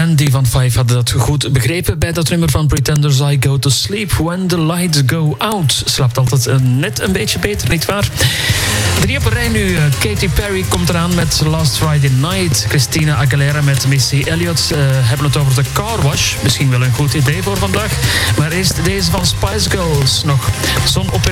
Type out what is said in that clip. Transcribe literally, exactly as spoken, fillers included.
Randy van Five had dat goed begrepen bij dat nummer van Pretenders. I Go To Sleep When The Lights Go Out. Slaapt altijd uh, net een beetje beter, nietwaar? Drie op een rij nu. Uh, Katy Perry komt eraan met Last Friday Night. Christina Aguilera met Missy Elliott uh, hebben het over de Car Wash. Misschien wel een goed idee voor vandaag. Maar eerst deze van Spice Girls nog. Zon op